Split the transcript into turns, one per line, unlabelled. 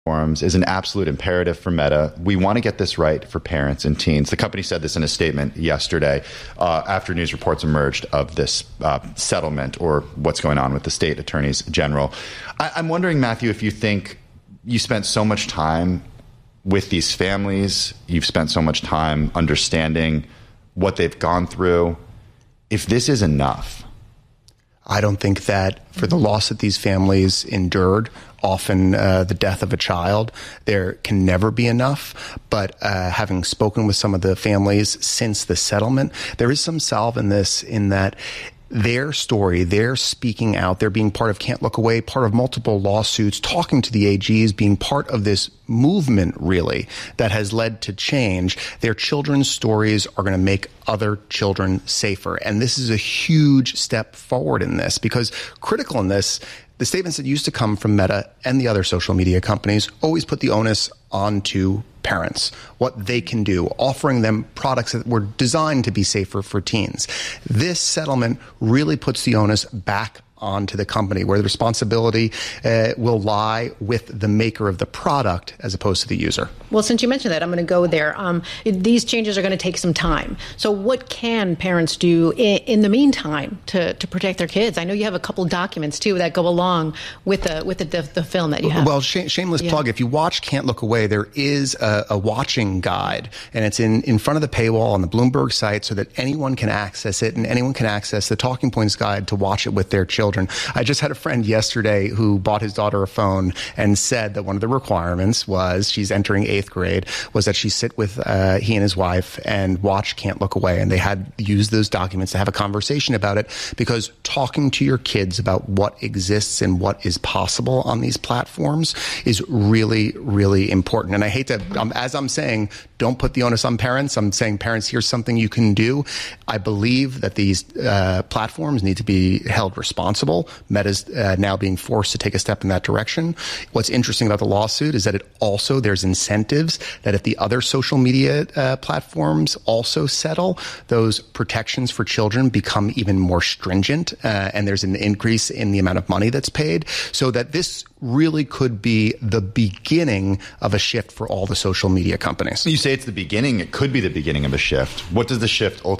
platforms is an absolute imperative for Meta. We want to get this right for parents and teens. The company said this in a statement yesterday after news reports emerged of this settlement or what's going on with the state attorneys general. I'm wondering, Matthew, if you think you spent so much time with these families, you've spent so much time understanding what they've gone through, if this is enough.
I don't think that for the loss that these families endured, often the death of a child, there can never be enough. But having spoken with some of the families since the settlement, there is some salve in this, in that their story, they're speaking out, they're being part of Can't Look Away, part of multiple lawsuits, talking to the AGs, being part of this movement, really, that has led to change. Their children's stories are going to make other children safer. And this is a huge step forward in this, because critical in this, the statements that used to come from Meta and the other social media companies always put the onus onto parents, what they can do, offering them products that were designed to be safer for teens. This settlement really puts the onus back onto the company, where the responsibility will lie with the maker of the product as opposed to the user.
Well, since you mentioned that, I'm going to go there. These changes are going to take some time. So what can parents do in the meantime to protect their kids? I know you have a couple documents, too, that go along with the film that you have.
Well, shameless plug. If you watch Can't Look Away, there is a watching guide, and it's in front of the paywall on the Bloomberg site so that anyone can access it, and anyone can access the Talking Points guide to watch it with their children. I just had a friend yesterday who bought his daughter a phone and said that one of the requirements was, she's entering 8th grade, was that she sit with he and his wife and watch Can't Look Away. And they had used those documents to have a conversation about it, because talking to your kids about what exists and what is possible on these platforms is really, really important. And I hate to, as I'm saying, don't put the onus on parents. I'm saying, parents, here's something you can do. I believe that these platforms need to be held responsible. Meta's now being forced to take a step in that direction. What's interesting about the lawsuit is that there's incentives that if the other social media platforms also settle, those protections for children become even more stringent, and there's an increase in the amount of money that's paid, so that this really could be the beginning of a shift for all the social media companies.
You say it's the beginning. It could be the beginning of a shift. What does the shift ultimately